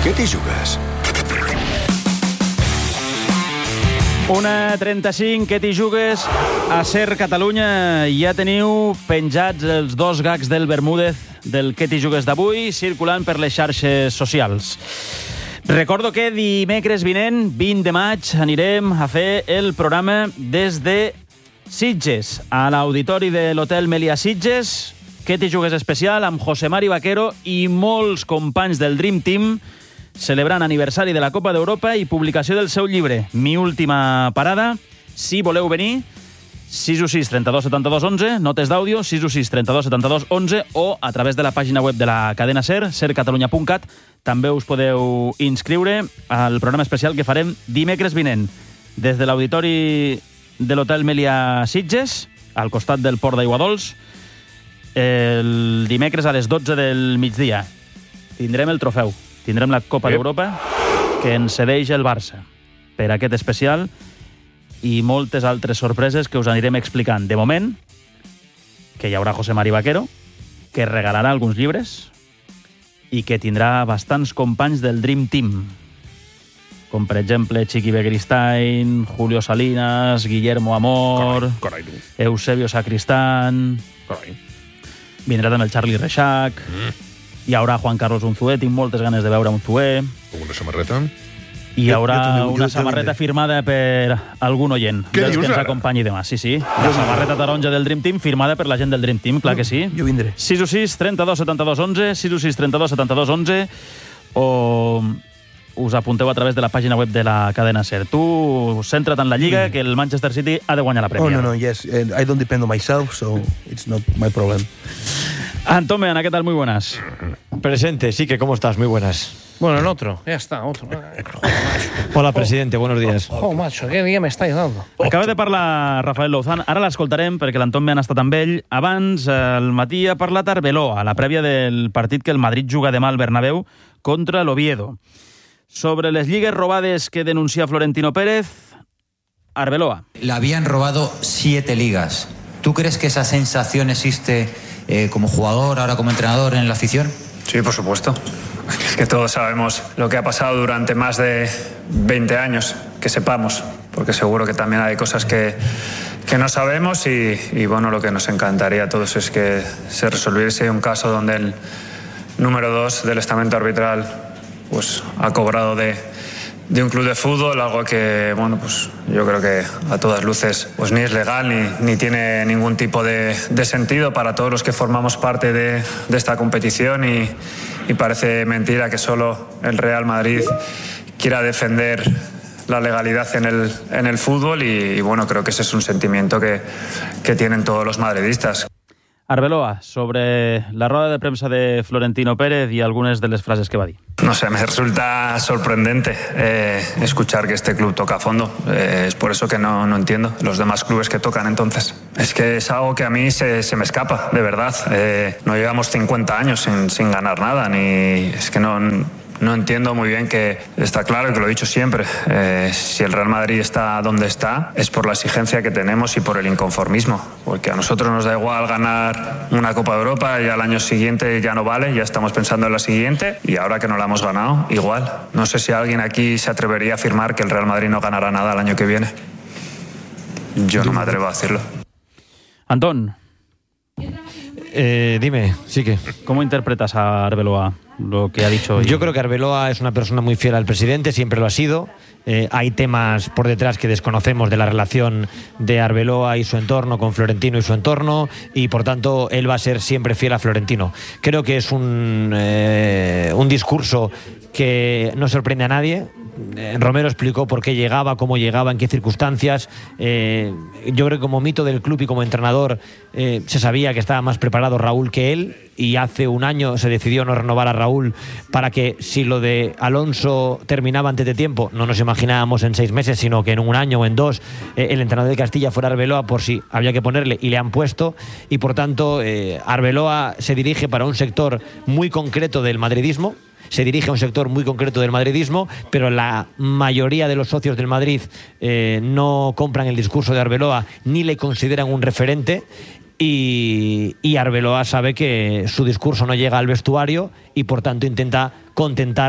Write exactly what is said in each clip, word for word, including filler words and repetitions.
Què t'hi jugues? una trenta-cinc, què t'hi jugues? A Ser Catalunya ja teniu penjats els dos gags del Bermúdez del què t'hi jugues d'avui, circulant per les xarxes socials. Recordo que dimecres vinent, vint de maig, anirem a fer el programa des de Sitges, a l'auditori de l'Hotel Melià Sitges. Què t'hi jugues especial amb José Mari Vaquero i molts companys del Dream Team, celebrant aniversari de la Copa d'Europa i publicació del seu llibre, Mi última parada. Si voleu venir, sis u sis, trenta-dos, setanta-dos, onze, notes d'àudio, sis u sis, trenta-dos, setanta-dos, onze, o a través de la pàgina web de la cadena SER, ser catalunya punt cat, també us podeu inscriure al programa especial que farem dimecres vinent, des de l'auditori de l'Hotel Melià Sitges, al costat del Port d'Aiguadols, el dimecres a les dotze del migdia. Tindrem el trofeu. Tindrem la Copa d'Europa que ens cedeix el Barça per aquest especial i moltes altres sorpreses que us anirem explicant. De moment, que hi haurà José Mari Vaquero, que regalarà alguns llibres i que tindrà bastants companys del Dream Team, com per exemple Chiqui Begristain, Julio Salinas, Guillermo Amor, Carai, carai. Eusebio Sacristán, Carai. vindrà també el Charlie Reixac, Mm. hi haurà Juan Carlos Unzué, tinc moltes ganes de veure Unzué, Com una samarreta. i hi haurà Jo- jo també- una jo- jo samarreta també. firmada per algun oient Què dels dius que ens ara? acompanyi demà. Sí, sí, la samarreta taronja del Dream Team firmada per la gent del Dream Team, clar que sí. Jo vindré. sis u sis, trenta-dos, setanta-dos, onze, sis u sis, trenta-dos, setanta-dos, onze, o us apunteu a través de la pàgina web de la cadena SER. Tu centra't en la Lliga, que el Manchester City ha de guanyar la Oh, Premier. no, no, yes. Uh, I don't depend on myself, so it's not my problem. Antón Meana, ¿qué tal? Muy buenas. Presente, sí que, ¿cómo estás? Muy buenas. Bueno, el otro, ya está, otro. Hola, presidente, buenos días. Oh, macho, qué día me estáis dando. Acaba de parlar Rafael Louzán, ara l'escoltarem perquè l'Anton Meana ha estat amb ell. Abans, al matí, ha parlat Arbeloa, a la prèvia del partit que el Madrid juga demà al Bernabéu contra l'Oviedo. Sobre les lligues robades que denuncia Florentino Pérez, Arbeloa. Le habían robado siete ligas. ¿Tú crees que esa sensación existe eh, como jugador, ahora como entrenador en la afición? Sí, por supuesto. Es que todos sabemos lo que ha pasado durante más de veinte años, que sepamos, porque seguro que también hay cosas que, que no sabemos y, y bueno, lo que nos encantaría a todos es que se resolviese un caso donde el número dos del estamento arbitral pues ha cobrado de, de un club de fútbol, algo que, bueno, pues yo creo que a todas luces pues ni es legal ni, ni tiene ningún tipo de, de sentido para todos los que formamos parte de, de esta competición y, y parece mentira que solo el Real Madrid quiera defender la legalidad en el, en el fútbol y, y bueno, creo que ese es un sentimiento que, que tienen todos los madridistas. Arbeloa, sobre la roda de premsa de Florentino Pérez y algunas de las frases que va a dir. No sé, me resulta sorprendente eh, escuchar que este club toca a fondo. Eh, es por eso que no, no entiendo los demás clubes que tocan entonces. Es que es algo que a mí se, se me escapa, de verdad. Eh, no llevamos cincuenta años sin, sin ganar nada, ni es que no... No entiendo muy bien que está claro, que lo he dicho siempre, eh, si el Real Madrid está donde está es por la exigencia que tenemos y por el inconformismo, porque a nosotros nos da igual ganar una Copa de Europa y al año siguiente ya no vale, ya estamos pensando en la siguiente y ahora que no la hemos ganado, igual. No sé si alguien aquí se atrevería a afirmar que el Real Madrid no ganará nada el año que viene. Yo no me atrevo a decirlo. Antón, Eh, dime, sí que. ¿cómo interpretas a Arbeloa lo que ha dicho hoy? Yo creo que Arbeloa es una persona muy fiel al presidente, siempre lo ha sido. Eh, hay temas por detrás que desconocemos de la relación de Arbeloa y su entorno con Florentino y su entorno, y por tanto él va a ser siempre fiel a Florentino. Creo que es un, eh, un discurso que no sorprende a nadie. Eh, Romero explicó por qué llegaba, cómo llegaba, en qué circunstancias. Eh, yo creo que como mito del club y como entrenador eh, se sabía que estaba más preparado Raúl que él, y hace un año se decidió no renovar a Raúl para que, si lo de Alonso terminaba antes de tiempo, no nos imaginábamos en seis meses, sino que en un año o en dos eh, el entrenador de Castilla fuera Arbeloa, por si había que ponerle, y le han puesto. Y por tanto eh, Arbeloa se dirige para un sector muy concreto del madridismo, se dirige a un sector muy concreto del madridismo, pero la mayoría de los socios del Madrid eh, no compran el discurso de Arbeloa ni le consideran un referente. Y, y Arbeloa sabe que su discurso no llega al vestuario y por tanto intenta contentar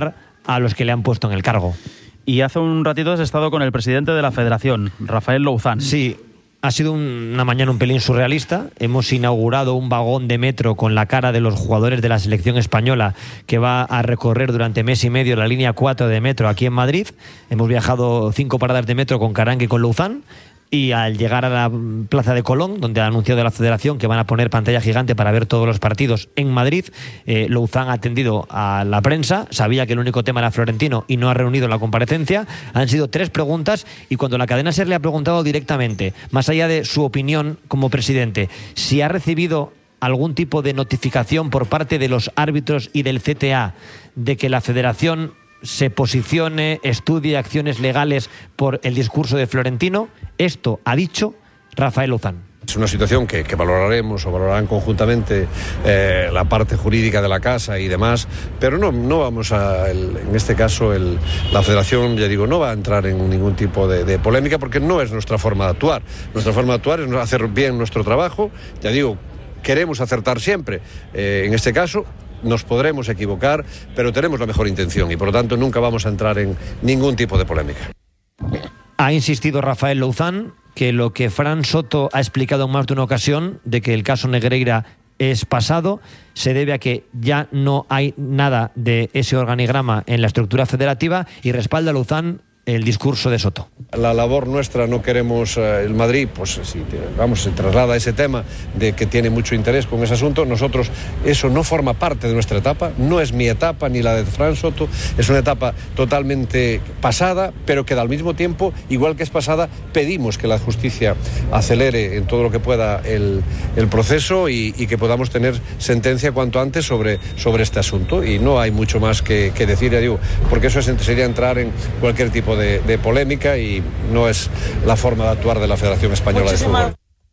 a los que le han puesto en el cargo. Y hace un ratito has estado con el presidente de la Federación, Rafael Louzán. Sí, ha sido una mañana un pelín surrealista. Hemos inaugurado un vagón de metro con la cara de los jugadores de la selección española que va a recorrer durante mes y medio la línea cuatro de metro aquí en Madrid. Hemos viajado cinco paradas de metro con Carangue y con Louzán. Y al llegar a la Plaza de Colón, donde ha anunciado la Federación que van a poner pantalla gigante para ver todos los partidos en Madrid, eh, Louzán ha atendido a la prensa, sabía que el único tema era Florentino y no ha reunido la comparecencia. Han sido tres preguntas y cuando la cadena SER le ha preguntado directamente, más allá de su opinión como presidente, si ha recibido algún tipo de notificación por parte de los árbitros y del C T A de que la Federación se posicione, estudie acciones legales por el discurso de Florentino, esto ha dicho Rafael Louzán. Es una situación que, que valoraremos o valorarán conjuntamente eh, la parte jurídica de la casa y demás, pero no, no vamos a, el, en este caso, el, la Federación, ya digo, no va a entrar en ningún tipo de, de polémica porque no es nuestra forma de actuar. Nuestra forma de actuar es hacer bien nuestro trabajo, ya digo, queremos acertar siempre, eh, en este caso nos podremos equivocar, pero tenemos la mejor intención y por lo tanto nunca vamos a entrar en ningún tipo de polémica. Ha insistido Rafael Louzán que lo que Fran Soto ha explicado en más de una ocasión de que el caso Negreira es pasado, se debe a que ya no hay nada de ese organigrama en la estructura federativa y respalda a Louzán el discurso de Soto. La labor nuestra, no queremos eh, el Madrid, pues si vamos, se traslada ese tema de que tiene mucho interés con ese asunto. Nosotros, eso no forma parte de nuestra etapa, no es mi etapa ni la de Fran Soto, es una etapa totalmente pasada, pero que al mismo tiempo, igual que es pasada, pedimos que la justicia acelere en todo lo que pueda el, el proceso y, y que podamos tener sentencia cuanto antes sobre, sobre este asunto. Y no hay mucho más que, que decir, ya digo, porque eso sería entrar en cualquier tipo de De, de polémica y no es la forma de actuar de la Federación Española de Fútbol.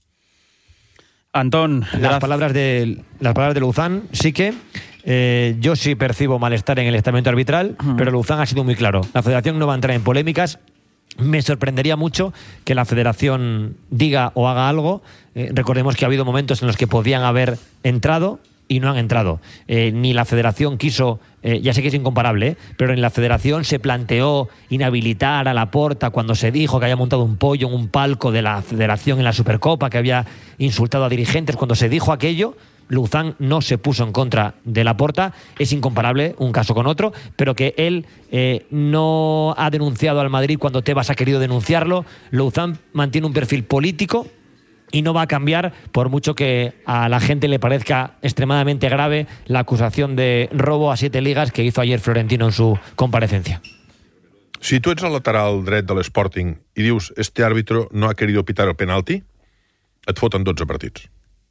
Antón, las palabras de las palabras de Louzán sí que eh, yo sí percibo malestar en el estamento arbitral, uh-huh. pero Louzán ha sido muy claro. La Federación no va a entrar en polémicas. Me sorprendería mucho que la Federación diga o haga algo. Eh, recordemos que ha habido momentos en los que podían haber entrado y no han entrado. Eh, ni la Federación quiso, eh, ya sé que es incomparable, ¿eh? pero en la Federación se planteó inhabilitar a Laporta cuando se dijo que había montado un pollo en un palco de la Federación en la Supercopa, que había insultado a dirigentes. Cuando se dijo aquello, Louzán no se puso en contra de Laporta. Es incomparable un caso con otro, pero que él eh, no ha denunciado al Madrid cuando Tebas ha querido denunciarlo. Louzán mantiene un perfil político y no va a cambiar por mucho que a la gente le parezca extremadamente grave la acusación de robo a siete ligas que hizo ayer Florentino en su comparecencia. Si tu ets el lateral dret de l'Sporting i dius este árbitro no ha querido pitar el penalti, et foten dotze partits.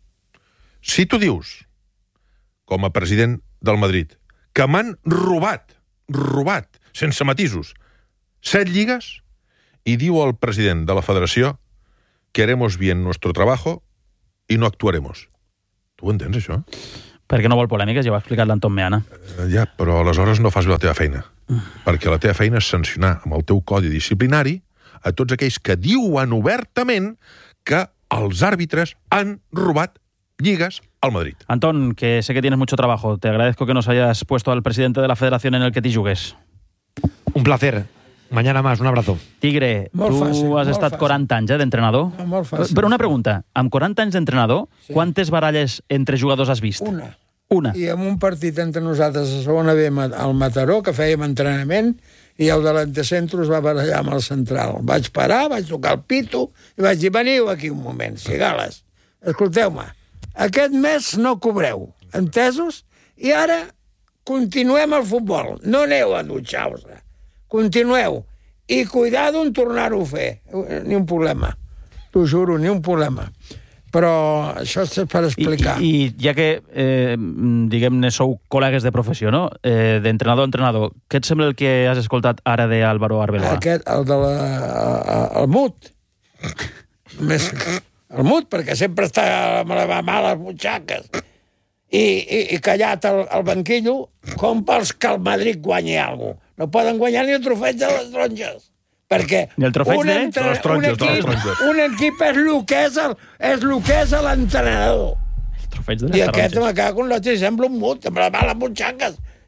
Si tu dius, com a president del Madrid, que m'han robat, robat, sense matisos, set lligues, i diu el president de la federació que haremos bien nuestro trabajo y no actuaremos. Tu ho entens, això? Perquè no vol polèmiques, ja ho ha explicat l'Anton Meana. Uh, ja, però aleshores no fas bé la teva feina. Mm. Perquè la teva feina és sancionar amb el teu codi disciplinari a tots aquells que diuen obertament que els àrbitres han robat lligues al Madrid. Antón, que sé que tienes mucho trabajo. Te agradezco que nos hayas puesto al presidente de la Federación en el que t'hi jugues. Un placer. Mañana más, un abrazo. Tigre, molt tu fàcil, has molt estat fàcil. quaranta anys eh, d'entrenador. No, molt fàcil. Però una pregunta, amb quaranta anys d'entrenador, Sí. quantes baralles entre jugadors has vist? Una. Una. I en un partit entre nosaltres a segona B al Mataró, que fèiem entrenament, i el de l'antecentro es va barallar amb el central. Vaig parar, vaig tocar el pito, i vaig dir, veniu aquí un moment, cigales. Escolteu-me, aquest mes no cobreu, entesos? I ara continuem el futbol. No aneu a dutxar-vos. Continueu. I cuidado en tornar-ho a fer. Ni un problema. T'ho juro, ni un problema. Però això és per explicar. I, i ja que, eh, diguem-ne, sou col·legues de professió, no? Eh, d'entrenador a entrenador, què et sembla el que has escoltat ara d'Álvaro Arbeloa? Aquest, el de la... el Mut. Més, el Mut, perquè sempre està amb les males butxaques. I, i, i callat al, al banquillo, com pels que el Madrid guanyi alguna cosa. No poden guanyar ni el trofeig de les taronges. Perquè ni el trofeig un, de... entre... de les taronges, un, de les equip, taronges. un equip és el que és el, és el que és l'entrenador. El trofeig de I les aquest taronges. me cago en l'altre, sembla un Mut, amb les males butxaques.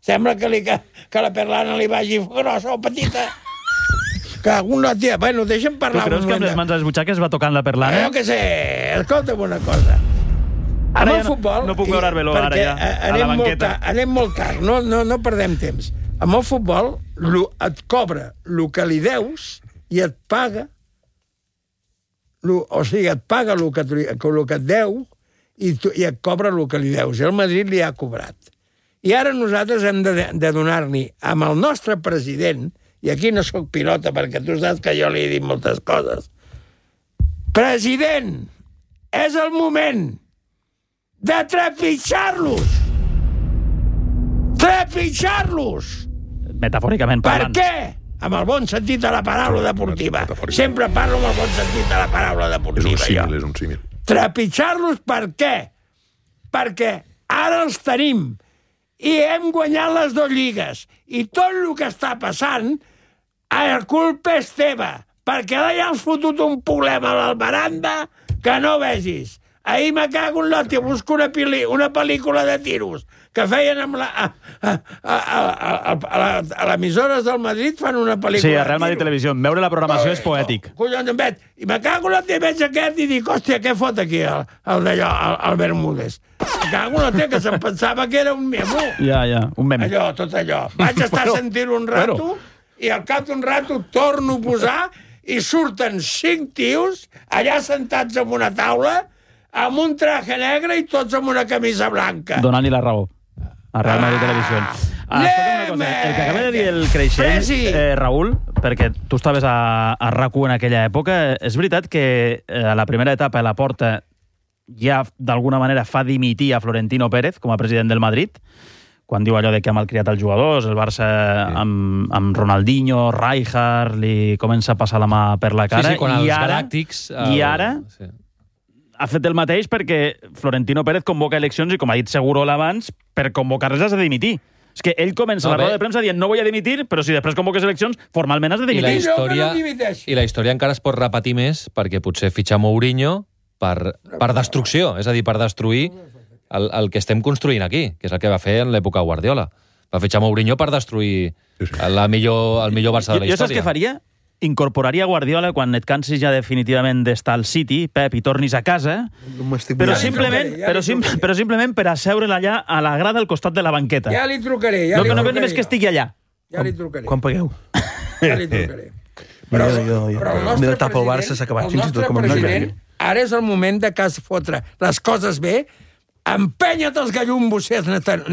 Sembla que, li, que, que la perlana li vagi grossa o petita. Que alguna tia... Bueno, deixa'm parlar... Tu creus que amb les mans a les butxaques va tocant la perlana? Jo què sé, escolta'm una cosa. Ara amb ja el futbol... no, no puc veure Arbeloa, ara ja, a la banqueta. Molt, anem molt car, no, no, no perdem temps. Amb el futbol lo, et cobra el que li deus i et paga, lo, o sigui, et paga el que, el que et deu i, tu, i et cobra el que li deus. I el Madrid li ha cobrat. I ara nosaltres hem de, de donar-li amb el nostre president... I aquí no sóc pilota, perquè tu saps que jo li he dit moltes coses. President, és el moment de trepitjar-los! Trepitjar-los! Metafòricament parlant. Per què? Amb el bon sentit de la paraula deportiva. Sempre parlo amb el bon sentit de la paraula deportiva. És un símil, és un símil. Trepitjar-los per què? Perquè ara els tenim i hem guanyat les dues lligues. I tot el que està passant, la culpa és teva, perquè ara ja has fotut un problema a l'Albaranda que no vegis. Ahir me cago en l'hòstia, busco una, pili, una pel·lícula de tiros que feien amb la... A, a, a, a, a, a l'emissores del Madrid fan una pel·lícula sí, a Real Madrid Televisió. Veure la programació és poètic. Collons, en vet. I me cago en l'hòstia, veig aquest i dic, hòstia, què fot aquí el, el d'allò, el, el Bermúdez? Me cago en l'hòstia, que se'm pensava que era un memo. Ja, ja, un meme. Allò, tot allò. Vaig estar bueno, sentint un rato bueno. I al cap d'un rato torno a posar i surten cinc tios allà sentats en una taula amb un traje negre i tots amb una camisa blanca. Donant-li la raó a Real Madrid ah, Televisió. Ah, una cosa, el que acaba de dir el Creixell, eh, Raül, perquè tu estaves a, a RAC u en aquella època, és veritat que eh, a la primera etapa la Porta ja d'alguna manera fa dimitir a Florentino Pérez com a president del Madrid, quan diu allò de que ha malcriat els jugadors, el Barça sí. amb, amb Ronaldinho, Rijkaard, li comença a passar la mà per la cara. Sí, sí, quan I els ara, galàctics... El... I ara sí. ha fet el mateix perquè Florentino Pérez convoca eleccions i, com ha dit Segurola abans, per convocar-les has de dimitir. És que ell comença no, la roda de premsa dient no vull a dimitir, però si després convoques eleccions, formalment has de dimitir. I la història, I la història encara es pot repetir més perquè potser fitxa Mourinho per, per destrucció, és a dir, per destruir el, el que estem construint aquí, que és el que va fer en l'època Guardiola. Va fitxar Mourinho per destruir la millor, el millor Barça de la història. Jo saps què faria? Incorporaria Guardiola quan et cansis ja definitivament d'estar al City, Pep, i tornis a casa, però simplement, però, sim, però simplement per asseure'l allà a la grada al costat de la banqueta. Ja li trucaré. Ja no li que no trucaré, només que estigui allà. Ja li trucaré. Quan pagueu? Ja li trucaré. Però, jo, jo, jo. però el nostre Mira, tapa el Barça, s'ha acabat fins i tot com a president, ara és el moment de que es fotre les coses bé, empenya't els gallumbos si és,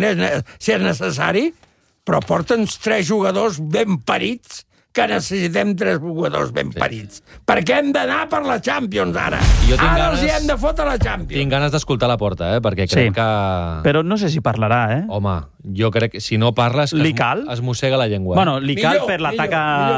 si és necessari, però porta'ns tres jugadors ben parits, que necessitem tres jugadors ben sí. parits. Perquè hem d'anar per la Champions, ara. Jo tinc ara ganes, els hi hem de fotre la Champions. Tinc ganes d'escoltar la Porta, eh? Perquè crec sí. que... Però no sé si parlarà, eh? Home, jo crec que si no parles... Li cal? Es, es mossega la llengua. Bueno, li cal millor, per l'atac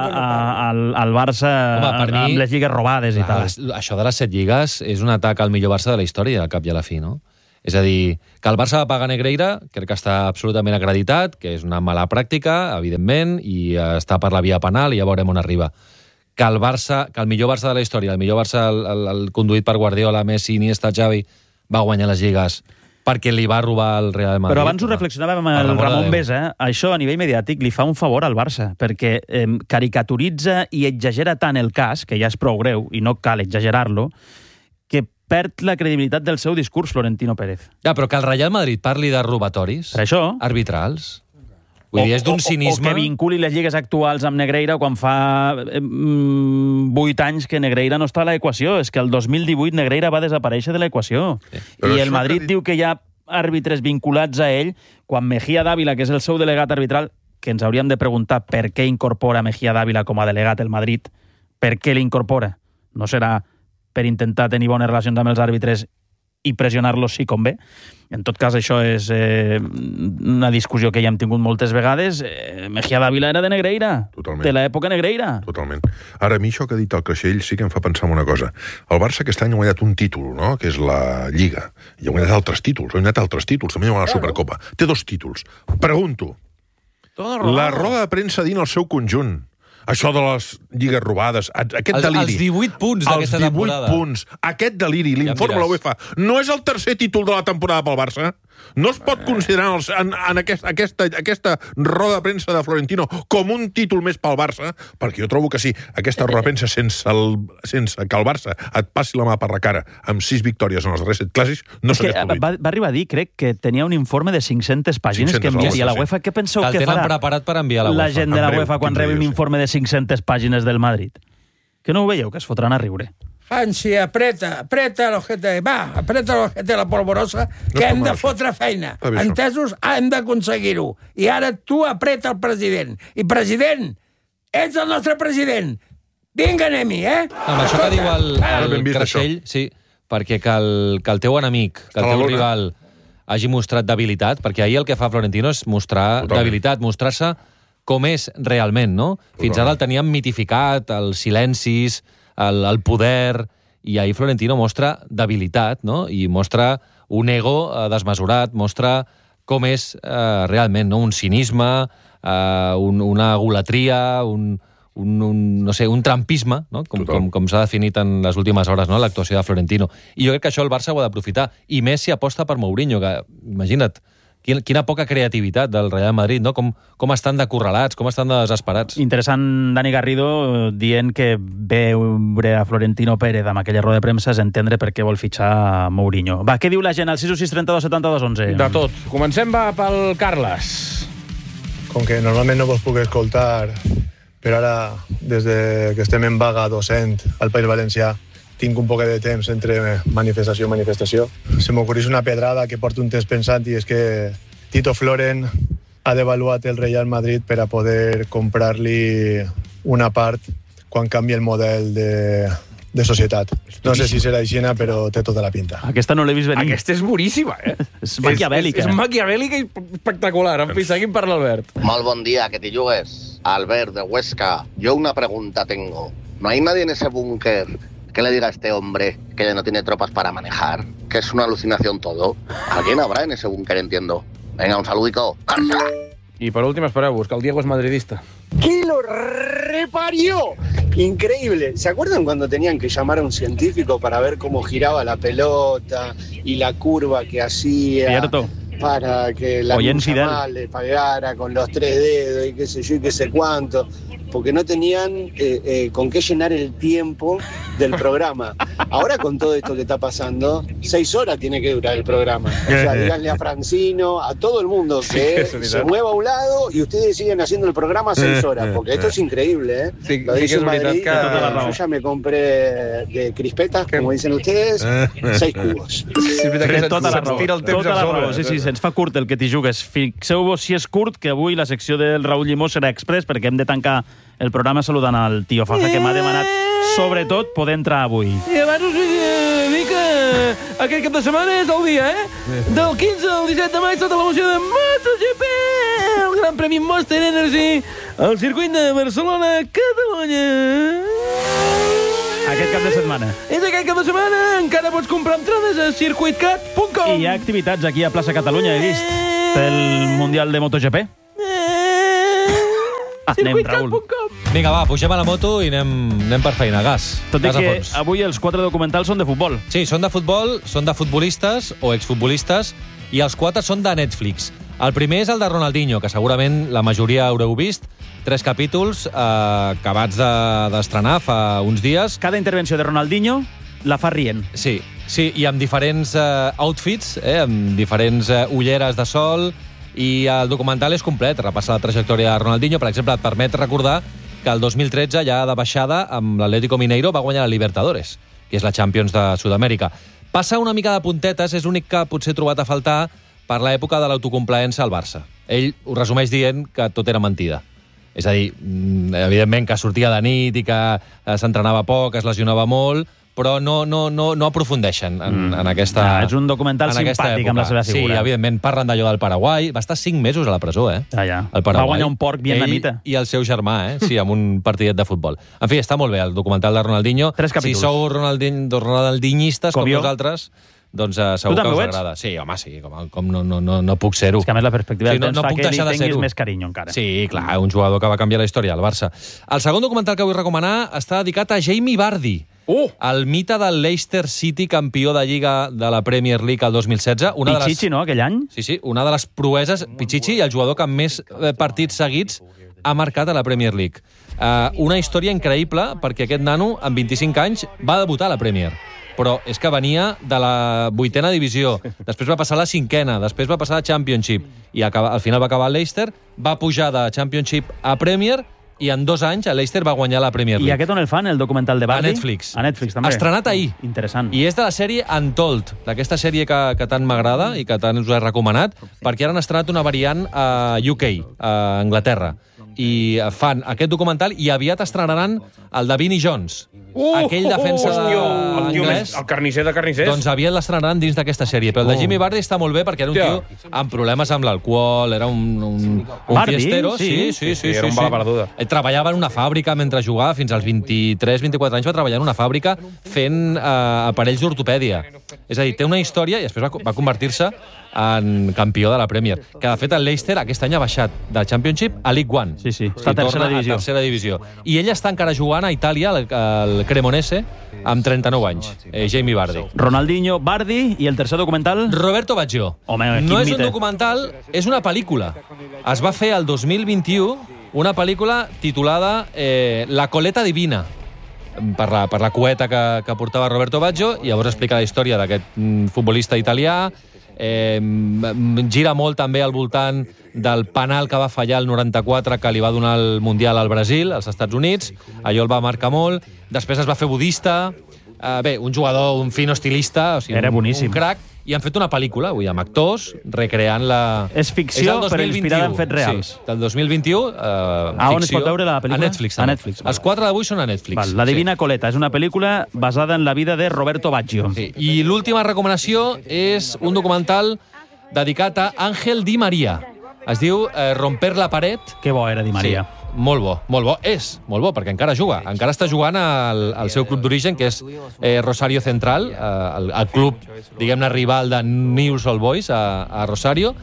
al, al Barça Home, per mi, amb les lligues robades i tal. Això de les set lligues és un atac al millor Barça de la història, al cap i a la fi, no? És a dir, que el Barça va pagar Negreira, crec que està absolutament acreditat, que és una mala pràctica, evidentment, i està per la via penal i ja veurem on arriba. Que el Barça, que el millor Barça de la història, el millor Barça, el, el, el conduït per Guardiola, Messi, Iniesta, Xavi, va guanyar les lligues perquè li va robar el Real Madrid. Però abans ho reflexionàvem amb el Ramon Besa, eh? Això a nivell mediàtic li fa un favor al Barça, perquè eh, caricaturitza i exagera tant el cas, que ja és prou greu, i no cal exagerar-lo, que perd la credibilitat del seu discurs Florentino Pérez. Ja, però que el Real Madrid parli de robatoris per això, arbitrals. Vull dir, és d'un cinisme... O, o que vinculi les lligues actuals amb Negreira quan fa mm, vuit anys que Negreira no està a l'equació. És que el dos mil divuit Negreira va desaparèixer de l'equació. Sí. I el Madrid que... diu que hi ha àrbitres vinculats a ell, quan Mejía Dávila, que és el seu delegat arbitral, que ens hauríem de preguntar per què incorpora Mejía Dávila com a delegat el Madrid, per què l'incorpora? No serà per intentar tenir bones relacions amb els àrbitres i pressionar-los si convé. En tot cas, això és eh, una discussió que ja hem tingut moltes vegades. Eh, Mejía Dávila era de Negreira. Totalment. De l'època Negreira. Totalment. Ara, a mi això que ha dit el Creixell sí que em fa pensar en una cosa. El Barça aquest any ha guanyat un títol, no?, que és la Lliga. I ha guanyat altres títols. Ha guanyat altres títols. També ha guanyat la Supercopa. Té dos títols. Pregunto. La roda de premsa dint el seu conjunt. Això de les lligues robades, aquest els, deliri... Els divuit punts d'aquesta temporada. Els divuit punts, aquest deliri, l'informe de la UEFA, no és el tercer títol de la temporada pel Barça? No es pot considerar els, en, en aquest, aquesta, aquesta roda de premsa de Florentino com un títol més pel Barça, perquè jo trobo que sí, aquesta roda de premsa sense, el, sense que el Barça et passi la mà per la cara amb sis victòries en els darrers set clàssics, no s'hagués produït. Va, va arribar a dir, crec, que tenia un informe de cinc-centes pàgines que enviaria a la UEFA. Què penseu que, que farà preparat per enviar a la, la UEFA. gent de la UEFA quan rebi un informe de cinc-centes pàgines del Madrid? Que no ho veieu, que es fotran a riure. Hansi, apreta, apreta l'ojete, va, apreta l'ojete la polvorosa, que no hem de fotre feina. Entesos? Hem d'aconseguir-ho. I ara tu apreta el president. I president, ets el nostre president. Vinga, anem-hi, eh? Amb això que diu el, el Creixell, sí, perquè que el, que el teu enemic, que el teu rival hagi mostrat debilitat, perquè ahir el que fa Florentino és mostrar Totalment. debilitat, mostrar-se com és realment, no? Fins ara el teníem mitificat, els silencis, el, el poder, i ahir Florentino mostra debilitat, no? I mostra un ego eh, desmesurat, mostra com és eh, realment, no? Un cinisme, eh, un, una golatria, un, un, un, no sé, un trampisme, no? Com, com, com s'ha definit en les últimes hores, no? L'actuació de Florentino. I jo crec que això el Barça ho ha d'aprofitar. I més si aposta per Mourinho, que, imagina't, quina poca creativitat del Real Madrid, no? Com, com estan d'acorralats, com estan de desesperats. Interessant, Dani Garrido, dient que veure a Florentino Pérez amb aquella roda de premsa és entendre per què vol fitxar Mourinho. Va, què diu la gent al sis sis trenta-dos setanta-dos onze? De tot. Comencem va pel Carles. Com que normalment no vos puc escoltar, però ara, des de que estem en vaga docent al País Valencià, tinc un poc de temps entre manifestació i manifestació. Se m'ocorreix una pedrada que porto un temps pensant i és que Tito Floren ha devaluat el Real Madrid per a poder comprar-li una part quan canvi el model de, de societat. No sé si serà aixina, però té tota la pinta. Aquesta no l'he vist venir. Aquesta és boníssima, eh? És maquiavèlica. És, és, és maquiavèlica i espectacular. En fi, seguim per l'Albert. Molt bon dia, que te jugues. Albert, de Huesca. Yo una pregunta tengo. ¿No hay nadie en ese búnker que le diga a este hombre que no tiene tropas para manejar? Que es una alucinación todo. ¿Alguien habrá en ese búnker, entiendo? Venga, un saludico. ¡Barça! Y por último, espereu-vos, que el Diego es madridista. ¡Que lo reparió! Increíble. ¿Se acuerdan cuando tenían que llamar a un científico para ver cómo giraba la pelota y la curva que hacía? Cierto. Para que la Oyen Fidel mal le pagara con los tres dedos y qué sé yo y qué sé cuánto, porque no tenían eh, eh, con qué llenar el tiempo del programa. Ahora con todo esto que está pasando, seis horas tiene que durar el programa. O sea, díganle a Francino, a todo el mundo que sí, se mueva a un lado y ustedes siguen haciendo el programa seis horas, porque esto es increïble, ¿eh? Sí, Lo dice sí Madrid, que... yo ya me compré de crispetas, como dicen ustedes, seis cubos. Sí, que tota la raó, tota la raó. Sí, sí, se'ns fa curt el que t'hi jugues. Fixeu-vos si és curt, que avui la secció del Raúl Llimó serà express, perquè hem de tancar el programa saludant al tio Faja, que m'ha demanat, sobretot, poder entrar avui. I abans us dic que aquest cap de setmana és el dia, eh? Del quinze al disset de maig, tota l'emoció de MotoGP, el Gran Premi Monster Energy, al circuit de Barcelona, Catalunya. Aquest cap de setmana. És aquest cap de setmana. Encara pots comprar entrades a circuitcat punt com. I hi ha activitats aquí a Plaça Catalunya, he vist, pel Mundial de MotoGP. Ah, anem, Raül. Vinga, va, pugem a la moto i anem, anem per feina, gas. Tot i gas que avui els quatre documentals són de futbol. Sí, són de futbol, són de futbolistes o exfutbolistes, i els quatre són de Netflix. El primer és el de Ronaldinho, que segurament la majoria haureu vist. Tres capítols eh, acabats d'estrenar de, fa uns dies. Cada intervenció de Ronaldinho la fa rient. Sí, sí, i amb diferents eh, outfits, eh, amb diferents eh, ulleres de sol, i el documental és complet, repassa la trajectòria de Ronaldinho. Per exemple, et permet recordar que el dos mil tretze, ja de baixada, amb l'Atlético Mineiro va guanyar la Libertadores, que és la Champions de Sud-amèrica. Passa una mica de puntetes, és l'únic que potser he trobat a faltar per l'època de l'autocomplaença al Barça. Ell ho resumeix dient que tot era mentida. És a dir, evidentment que sortia de nit i que s'entrenava poc, es lesionava molt, però no, no, no, no aprofundeixen en, mm. en aquesta ah, és un documental simpàtic amb la seva figura. Sí, evidentment, parlen d'allò del Paraguai. Va estar cinc mesos a la presó, eh? Ah, ja. El Paraguai. Va guanyar un porc vietnamita. Ell i el seu germà, eh? Sí, amb un partidet de futbol. En fi, està molt bé el documental de Ronaldinho. Tres capítols. Si sou Ronaldin, ronaldinyistes, com, com nosaltres, doncs uh, segur que us agrada. Sí, home, sí, com, com no, no, no, no puc ser-ho. És que a més la perspectiva sí, del temps no, no fa puc que li de tinguis més carinyo encara. Sí, clar, un jugador que va canviar la història al Barça. El segon documental que vull recomanar està dedicat a Jamie Vardy, Uh! El mite del Leicester City, campió de Lliga de la Premier League el dos mil setze. Una Pichichi, de les... no?, aquell any? Sí, sí, una de les proeses, Pichichi, i el jugador que amb més partits seguits ha marcat a la Premier League. Uh, una història increïble, perquè aquest nano, amb vint-i-cinc anys, va debutar a la Premier. Però és que venia de la vuitena divisió, després va passar a la cinquena, després va passar a Championship, i al final va acabar al Leicester, va pujar de Championship a Premier, i en dos anys el Leicester va guanyar la Premier League. I aquest on el fan, el documental de Bardi? A Netflix. A Netflix, també. Estrenat ahir. Interessant. I és de la sèrie Untold, d'aquesta sèrie que, que tant m'agrada i que tant us he recomanat, perquè ara han estrenat una variant a U K, a Anglaterra. I fan aquest documental i aviat estrenaran el de Vinnie Jones. Uh, aquell defensa uh, uh, uh, anglès. més, el carnisser de carnissers. Doncs aviat l'estrenaran dins d'aquesta sèrie. Però el de Jimmy Vardy està molt bé perquè era un tio amb problemes amb l'alcohol, era un, un, un Vardy? fiestero. Sí. Sí, sí, sí. Sí, era un sí, bala sí. perduda. Eh, Treballava en una fàbrica mentre jugava, fins als vint-i-tres vint-i-quatre anys va treballar en una fàbrica fent eh, aparells d'ortopèdia. És a dir, té una història i després va, va convertir-se en campió de la Premier. Que, de fet, el Leicester aquest any ha baixat de Championship a League One. Sí, sí, està a tercera divisió. A tercera divisió. I ell està encara jugant a Itàlia, al, al Cremonese, amb trenta-nou anys, eh, Jamie Vardy. Ronaldinho, Vardy i el tercer documental? Roberto Baggio. Home, no és mite. un documental, és una pel·lícula. Es va fer el dos mil vint-i-u una pel·lícula titulada eh, La coleta divina, per la, per la cueta que, que portava Roberto Baggio, i llavors explica la història d'aquest mm, futbolista italià. Eh, gira molt també al voltant del penal que va fallar el noranta-quatre que li va donar el Mundial al Brasil, als Estats Units. Allò el va marcar molt. Després es va fer budista. Eh, bé, un jugador, un fino estilista, o sigui, era un, boníssim. un crac. I han fet una pel·lícula, avui, amb actors, recreant la... És ficció, és però inspirada en fets reals. Sí, del dos mil vint-i-u, eh, a on es pot veure la pel·lícula? A Netflix. A Netflix. Els quatre d'avui són a Netflix. Val, La Divina sí. Coleta és una pel·lícula basada en la vida de Roberto Baggio. Sí. I l'última recomanació és un documental dedicat a Ángel Di María. Es diu eh, Romper la paret. Que bo era Di María. Sí. Molt bo, molt bo. És molt bo, perquè encara juga. Encara està jugant al, al seu club d'origen, que és eh, Rosario Central, eh, el, el club, diguem-ne, rival de Newell's Old Boys a, a Rosario.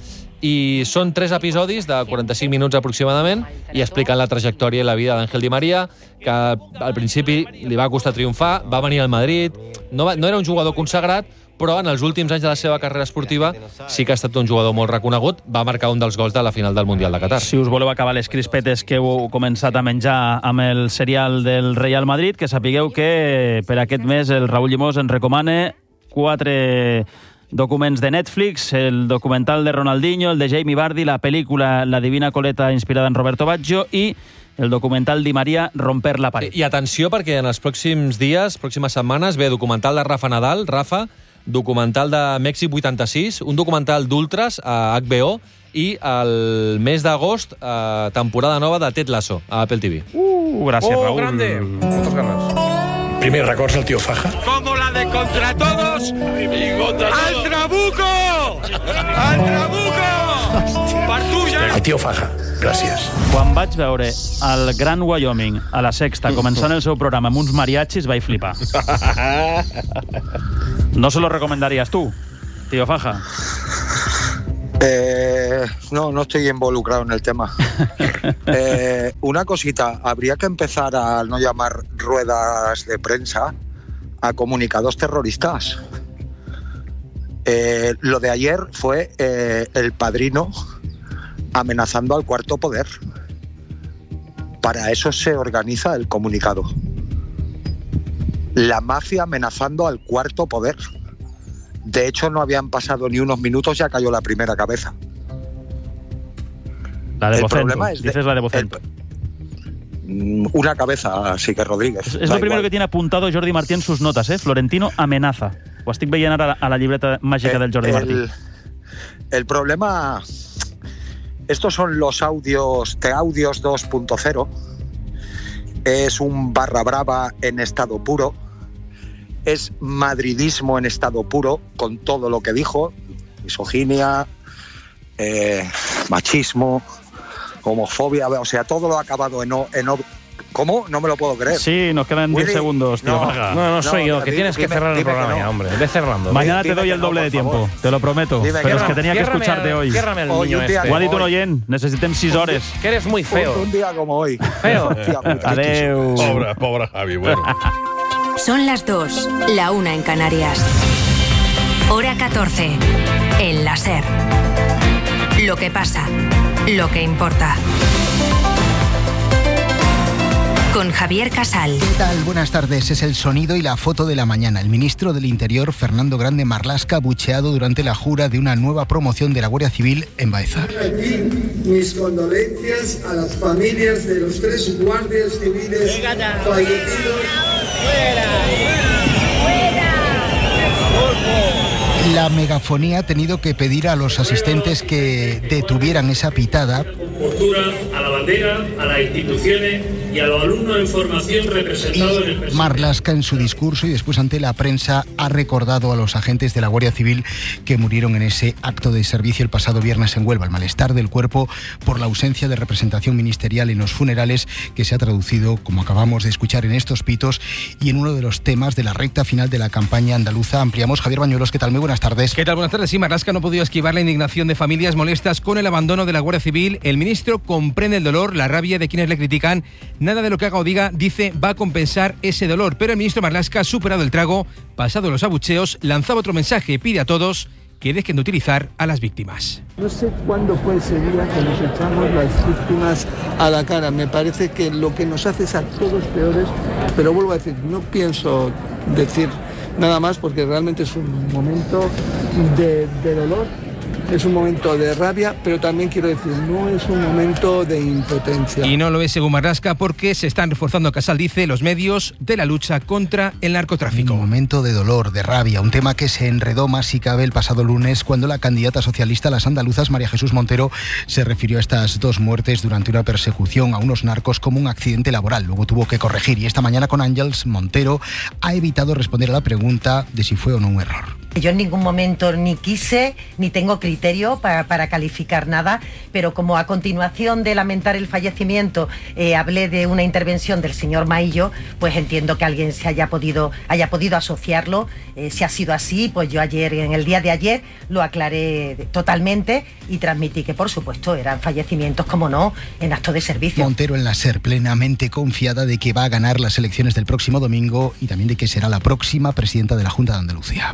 I són tres episodis de quaranta-cinc minuts aproximadament i expliquen la trajectòria i la vida d'Ángel Di María, que al principi li va costar triomfar, va venir al Madrid, no, va, no era un jugador consagrat, però en els últims anys de la seva carrera esportiva sí que ha estat un jugador molt reconegut. Va marcar un dels gols de la final del Mundial de Qatar. Si us voleu acabar les crispetes que heu començat a menjar amb el serial del Real Madrid, que sapigueu que per aquest mes el Raúl Llimós ens recomana quatre documents de Netflix, el documental de Ronaldinho, el de Jamie Vardy, la pel·lícula La Divina Coleta inspirada en Roberto Baggio i el documental Di María, Romper la paret. I atenció, perquè en els pròxims dies, pròximes setmanes, ve documental de Rafa Nadal, Rafa, documental de Mèxic vuitanta-sis, un documental d'ultras a H B O i el mes d'agost, eh, temporada nova de Ted Lasso a Apple T V. Uh, gràcies, oh, Raúl. grande. Moltes ganes. Primer records al tío Faja. Como la de Contra Todos. ¡Al Trabuco! ¡Al Trabuco! Per tu ja. El tío Faja. Gràcies. Quan vaig veure el Gran Wyoming a la Sexta començant el seu programa amb uns mariachis, vaig flipar. No se lo recomendarías tú, tío Faja. Eh, no, no estoy involucrado en el tema. Eh, una cosita, habría que empezar a no llamar ruedas de prensa a comunicados terroristas. Eh, lo de ayer fue eh, el Padrino amenazando al Cuarto Poder. Para eso se organiza el comunicado. La mafia amenazando al Cuarto Poder. De hecho, no habían pasado ni unos minutos, ya cayó la primera cabeza. La de el Vocento. problema es de, Dices la de Vocento. El, una cabeza, sí que Rodríguez. Es, es lo primero igual. que tiene apuntado Jordi Martí en sus notas, ¿eh? Florentino amenaza. Ho estic veient ara a la llibreta màgica del Jordi el, Martí. El problema... Estos son los audios de Audios dos punto cero. Es un barra brava en estado puro. Es madridismo en estado puro, con todo lo que dijo. Misoginia, eh, machismo, homofobia, o sea, todo lo ha acabado en... en ¿Cómo? No me lo puedo creer. Sí, nos quedan diez segundos, tío. No, no, no soy no, yo, que dime, tienes que dime, cerrar el programa ya, no. hombre. Ve cerrando. Mañana te doy el doble no, de tiempo, te lo prometo. Dime, pero es que tenía que escucharte hoy. Ciérrame el niño este. Ho ha dit un oient, necessitem sis hores. Que eres muy feo. Un, un día como hoy. Feo. Adeu. Pobre, pobre Javi, bueno. Son las dos, la una en Canarias. Hora catorce, en la SER. Lo que pasa, lo que importa. Con Javier Casal. ¿Qué tal? Buenas tardes. Es el sonido y la foto de la mañana. El ministro del Interior, Fernando Grande Marlaska, bucheado durante la jura de una nueva promoción de la Guardia Civil en Baeza. Aquí mis condolencias a las familias de los tres guardias civiles fallecidos. ¡Fuera! ¡Fuera! La megafonía ha tenido que pedir a los asistentes que detuvieran esa pitada. Postura a la bandera, a las instituciones y a los alumnos en formación representados en el presente. Marlaska, en su discurso y después ante la prensa, ha recordado a los agentes de la Guardia Civil que murieron en ese acto de servicio el pasado viernes en Huelva. El malestar del cuerpo por la ausencia de representación ministerial en los funerales, que se ha traducido, como acabamos de escuchar, en estos pitos y en uno de los temas de la recta final de la campaña andaluza. Ampliamos. Javier Bañuelos, ¿qué tal? Muy buenas tardes. ¿Qué tal? Buenas tardes. Sí, Marlaska no ha podido esquivar la indignación de familias molestas con el abandono de la Guardia Civil. El ministro comprende el dolor, la rabia de quienes le critican. Nada de lo que haga o diga, dice, va a compensar ese dolor. Pero el ministro Marlaska ha superado el trago, pasado los abucheos, lanzaba otro mensaje, pide a todos que dejen de utilizar a las víctimas. No sé cuándo fue ese día que nos echamos las víctimas a la cara. Me parece que lo que nos hace es a todos peores, pero vuelvo a decir, no pienso decir nada más porque realmente es un momento de, de dolor. Es un momento de rabia, pero también quiero decir, no es un momento de impotencia. Y no lo es según Marlaska porque se están reforzando, Casal dice, los medios de la lucha contra el narcotráfico. Un momento de dolor, de rabia, un tema que se enredó más si cabe el pasado lunes cuando la candidata socialista a las andaluzas, María Jesús Montero, se refirió a estas dos muertes durante una persecución a unos narcos como un accidente laboral. Luego tuvo que corregir y esta mañana con Ángels Montero ha evitado responder a la pregunta de si fue o no un error. Yo en ningún momento ni quise ni tengo criterio para, para calificar nada, pero como a continuación de lamentar el fallecimiento eh, hablé de una intervención del señor Maillo, pues entiendo que alguien se haya podido, haya podido asociarlo. Eh, si ha sido así, pues yo ayer, en el día de ayer, lo aclaré totalmente y transmití que, por supuesto, eran fallecimientos, como no, en acto de servicio. Montero en la SER, plenamente confiada de que va a ganar las elecciones del próximo domingo y también de que será la próxima presidenta de la Junta de Andalucía.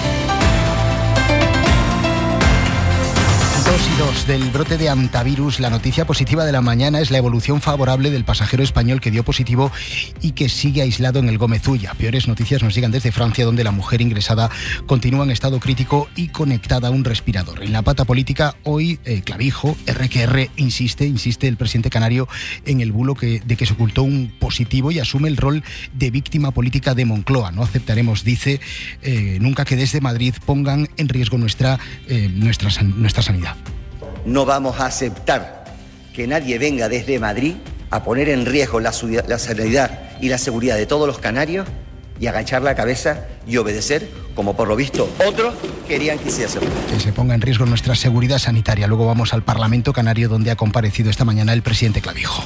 Dos y dos del brote de hantavirus. La noticia positiva de la mañana es la evolución favorable del pasajero español que dio positivo y que sigue aislado en el Gómez Ulla. Peores noticias nos llegan desde Francia, donde la mujer ingresada continúa en estado crítico y conectada a un respirador. En la pata política, hoy, eh, Clavijo, erre que erre, insiste, insiste el presidente canario en el bulo que, de que se ocultó un positivo y asume el rol de víctima política de Moncloa. No aceptaremos, dice, eh, nunca que desde Madrid pongan en riesgo nuestra, eh, nuestra, nuestra sanidad. No vamos a aceptar que nadie venga desde Madrid a poner en riesgo la, la sanidad y la seguridad de todos los canarios y agachar la cabeza y obedecer, como por lo visto otros querían que hiciese. Que se ponga en riesgo nuestra seguridad sanitaria. Luego vamos al Parlamento Canario, donde ha comparecido esta mañana el presidente Clavijo.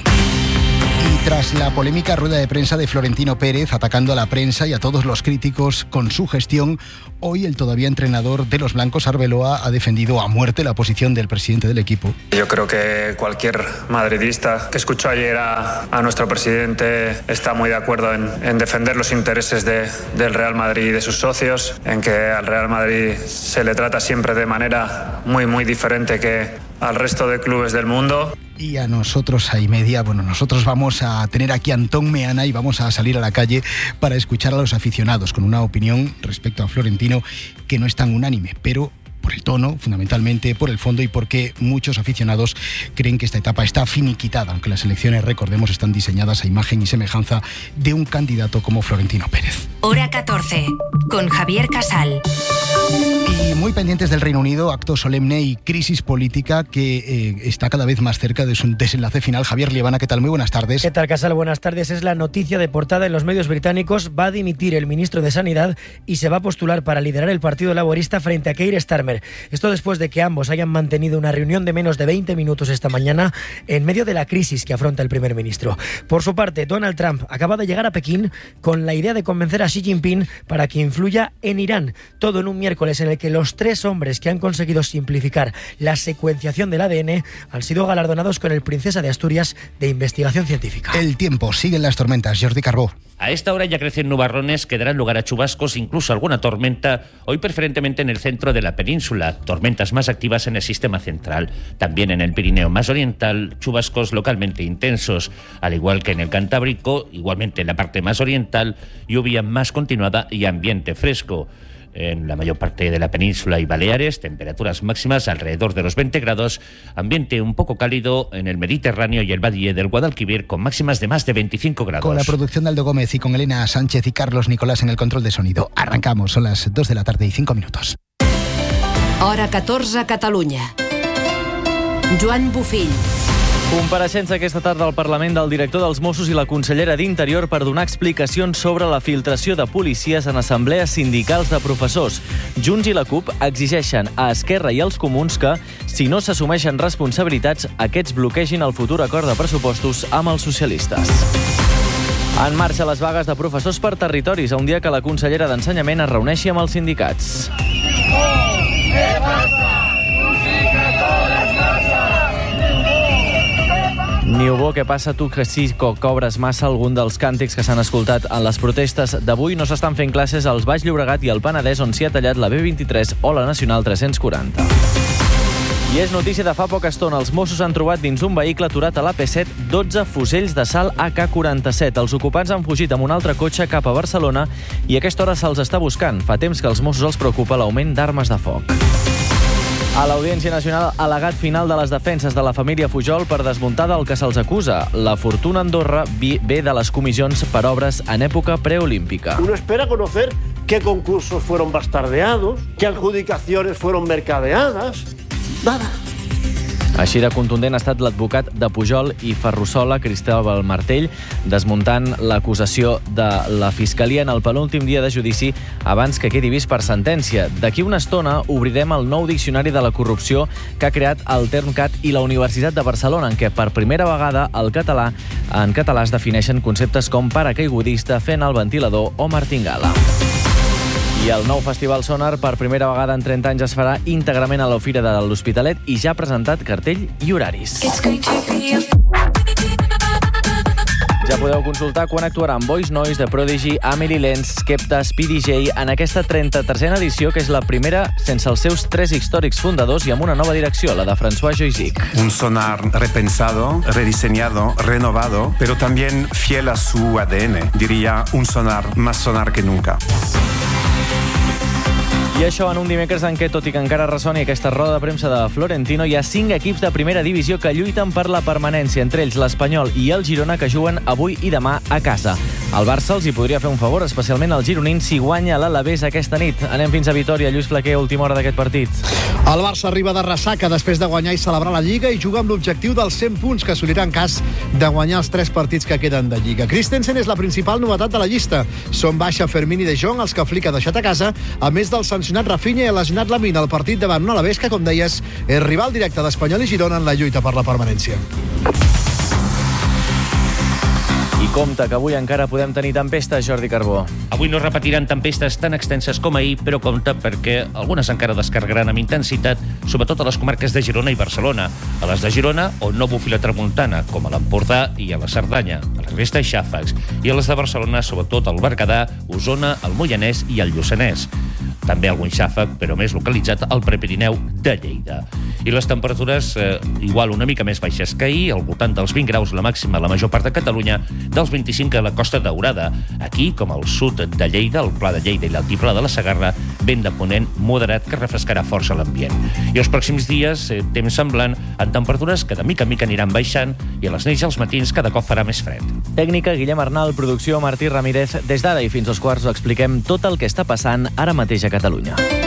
Y tras la polémica rueda de prensa de Florentino Pérez atacando a la prensa y a todos los críticos con su gestión, hoy el todavía entrenador de los blancos, Arbeloa, ha defendido a muerte la posición del presidente del equipo. Yo creo que cualquier madridista que escuchó ayer a, a nuestro presidente está muy de acuerdo en, en defender los intereses de, del Real Madrid y de sus socios, en que al Real Madrid se le trata siempre de manera muy, muy diferente que al resto de clubes del mundo. Y a nosotros, a y media, bueno, nosotros vamos a tener aquí a Antón Meana y vamos a salir a la calle para escuchar a los aficionados con una opinión respecto a Florentino que no es tan unánime, pero por el tono, fundamentalmente, por el fondo y porque muchos aficionados creen que esta etapa está finiquitada, aunque las elecciones, recordemos, están diseñadas a imagen y semejanza de un candidato como Florentino Pérez. Hora catorce, con Javier Casal. Y muy pendientes del Reino Unido, acto solemne y crisis política que eh, está cada vez más cerca de su desenlace final. Javier Liebana, ¿qué tal? Muy buenas tardes. ¿Qué tal, Casal? Buenas tardes. Es la noticia de portada en los medios británicos. Va a dimitir el ministro de Sanidad y se va a postular para liderar el Partido Laborista frente a Keir Starmer. Temer. Esto después de que ambos hayan mantenido una reunión de menos de veinte minutos esta mañana en medio de la crisis que afronta el primer ministro. Por su parte, Donald Trump acaba de llegar a Pekín con la idea de convencer a Xi Jinping para que influya en Irán. Todo en un miércoles en el que los tres hombres que han conseguido simplificar la secuenciación del A D N han sido galardonados con el Princesa de Asturias de Investigación Científica. El tiempo, siguen las tormentas. Jordi Carbó. A esta hora ya crecen nubarrones que darán lugar a chubascos, incluso alguna tormenta, hoy preferentemente en el centro de la península, tormentas más activas en el sistema central. También en el Pirineo más oriental, chubascos localmente intensos, al igual que en el Cantábrico, igualmente en la parte más oriental, lluvia más continuada y ambiente fresco. En la mayor parte de la península y Baleares, temperaturas máximas alrededor de los veinte grados, ambiente un poco cálido en el Mediterráneo y el Valle del Guadalquivir con máximas de más de veinticinco grados. Con la producción de Aldo Gómez y con Elena Sánchez y Carlos Nicolás en el control de sonido. Arrancamos, son las dos de la tarde y cinco minutos. Hora catorze, Catalunya. Joan Bufill. Compareixença aquesta tarda al Parlament del director dels Mossos i la consellera d'Interior per donar explicacions sobre la filtració de policies en assemblees sindicals de professors. Junts i la CUP exigeixen a Esquerra i als Comuns que, si no s'assumeixen responsabilitats, aquests bloquegin el futur acord de pressupostos amb els socialistes. En marxa les vagues de professors per territoris, a un dia que la consellera d'Ensenyament es reuneixi amb els sindicats. Niubó, què passa tu que sí que cobres massa? Algun dels càntics que s'han escoltat en les protestes d'avui. No s'estan fent classes als Baix Llobregat i al Penedès, on s'hi ha tallat la B vint-i-tres o la Nacional tres-cents quaranta. I és notícia de fa poca estona. Els Mossos han trobat dins un vehicle aturat a l'A P set dotze fusells de sal A K quaranta-set. Els ocupants han fugit amb un altre cotxe cap a Barcelona i a aquesta hora se'ls està buscant. Fa temps que als Mossos els preocupa l'augment d'armes de foc. A l'Audiència Nacional, al·legat final de les defenses de la família Pujol per desmuntar del que se'ls acusa. La fortuna Andorra ve de les comissions per obres en època preolímpica. Uno espera conocer qué concursos fueron bastardeados, qué adjudicaciones fueron mercadeadas. Nada. Així de contundent ha estat l'advocat de Pujol i Ferrusola, Cristóbal Martell, desmuntant l'acusació de la Fiscalia en el penúltim dia de judici abans que quedi vist per sentència. D'aquí una estona obrirem el nou diccionari de la corrupció que ha creat el Termcat i la Universitat de Barcelona, en què per primera vegada el català en català es defineixen conceptes com paracaigudista, fent el ventilador o martingala. I el nou Festival Sonar, per primera vegada en trenta anys, es farà íntegrament a la Fira de l'Hospitalet i ja ha presentat cartell i horaris. Ja podeu consultar quan actuaran Boys Noise, The Prodigy, Amelie Lenz, Skepta, Speedy J en aquesta trenta-tercera edició, que és la primera sense els seus tres històrics fundadors i amb una nova direcció, la de François Joisic. Un sonar repensado, rediseñado, renovado, pero también fiel a su A D N. Diría un sonar más sonar que nunca. I això en un dimecres en què, tot i que encara ressoni aquesta roda de premsa de Florentino, hi ha cinc equips de primera divisió que lluiten per la permanència, entre ells l'Espanyol i el Girona, que juguen avui i demà a casa. El Barça els hi podria fer un favor, especialment el gironín, si guanya l'Alavés aquesta nit. Anem fins a Vitòria. Lluís Flaquer, última hora d'aquest partit. El Barça arriba de ressaca després de guanyar i celebrar la Lliga i juga amb l'objectiu dels cent punts que assolirà en cas de guanyar els tres partits que queden de Lliga. Christensen és la principal novetat de la llista. Són baixa Fermín i De Jong, els que Flick ha deixat a casa, a més del sancionat Rafinha i lesionat Lamine al partit davant un Alavés que, com deies, és rival directe d'Espanyol i Girona en la lluita per la permanència. I compte que avui encara podem tenir tempestes, Jordi Carbó. Avui no repetiran tempestes tan extenses com ahir, però compte perquè algunes encara descarregaran amb intensitat, sobretot a les comarques de Girona i Barcelona. A les de Girona, on no bufi la tramuntana, com a l'Empordà i a la Cerdanya, a la resta xàfecs. I a les de Barcelona, sobretot al Berguedà, Osona, el Moianès i el Lluçanès. També algun xàfec, però més localitzat al Prepirineu de Lleida. I les temperatures, eh, igual una mica més baixes que ahir, al voltant dels vint graus la màxima a la major part de Catalunya, dels vint-i-cinc a la Costa Daurada. Aquí, com al sud de Lleida, el Pla de Lleida i l'Altiplà de la Segarra, vent de ponent moderat que refrescarà força l'ambient. I els pròxims dies, eh, temps semblant, en temperatures que de mica en mica aniran baixant i a les nits i als matins cada cop farà més fred. Tècnica, Guillem Arnal, producció, Martí Ramírez. Des d'ara i fins als quarts expliquem tot el que està passant ara mateix a Catalunya.